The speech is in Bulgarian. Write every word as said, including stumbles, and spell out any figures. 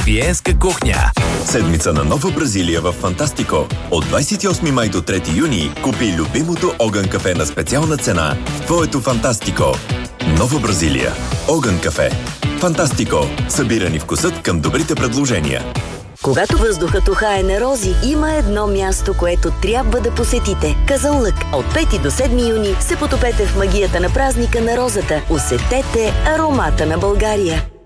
Виенска кухня. Седмица на Нова Бразилия в Фантастико. От двадесет и осми май до трети юни купи любимото Огън кафе на специална цена в твоето Фантастико. Нова Бразилия. Огън кафе. Фантастико. Събирани вкусът към добрите предложения. Когато въздухът ухае на рози, има едно място, което трябва да посетите. Казанлък. От пети до седми юни се потопете в магията на празника на розата. Усетете аромата на България.